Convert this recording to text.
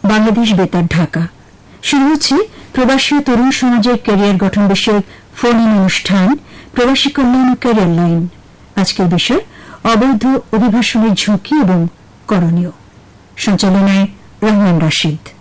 বাংলাদেশ বেতার ঢাকা। শুরু হচ্ছে প্রবাসী ও তরুণ সমাজের ক্যারিয়ার গঠন বিষয়ক ফোন ইন অনুষ্ঠান প্রবাসী কল্যাণ ও ক্যারিয়ার লাইন। আজকের বিষয় অবৈধ অভিবাসনের ঝুঁকি এবং করণীয়। সঞ্চালনায় রহমান রাশিদ।